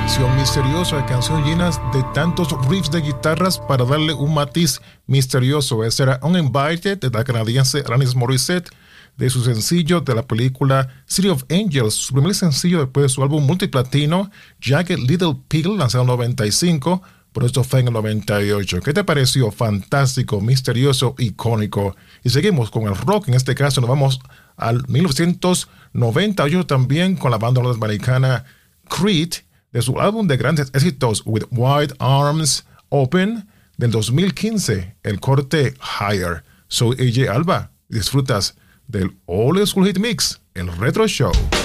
canción misteriosa, canción llena de tantos riffs de guitarras para darle un matiz misterioso. Ese era Uninvited de la canadiense Alanis Morissette, de su sencillo de la película City of Angels, su primer sencillo después de su álbum multiplatino Jagged Little Pill, lanzado en el 95, pero esto fue en el 98. ¿Qué te pareció? Fantástico, misterioso, icónico. Y seguimos con el rock, en este caso nos vamos al 1998 también con la banda norteamericana Creed, de su álbum de grandes éxitos With Wide Arms Open del 2015, el corte Higher. Soy AJ Alba y disfrutas del Old School Hit Mix, el Retro Show.